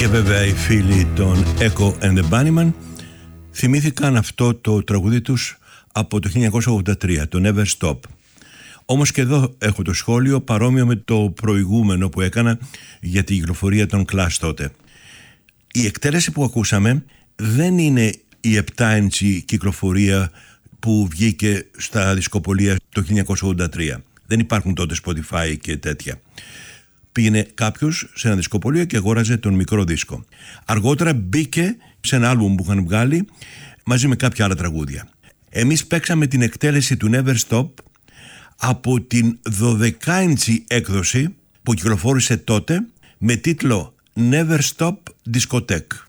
Και βέβαια οι φίλοι των Echo and the Bunnymen θυμήθηκαν αυτό το τραγούδι τους από το 1983, το Never Stop. Όμως και εδώ έχω το σχόλιο παρόμοιο με το προηγούμενο που έκανα για την κυκλοφορία των Clash τότε. Η εκτέλεση που ακούσαμε δεν είναι η 7-inch κυκλοφορία που βγήκε στα δισκοπολία το 1983. Δεν υπάρχουν τότε Spotify και τέτοια. Πήγαινε κάποιος σε ένα δισκοπολείο και αγόραζε τον μικρό δίσκο. Αργότερα μπήκε σε ένα άλμπουμ που είχαν βγάλει μαζί με κάποια άλλα τραγούδια. Εμείς παίξαμε την εκτέλεση του Never Stop από την 12-inch έκδοση που κυκλοφόρησε τότε με τίτλο Never Stop Discotheque.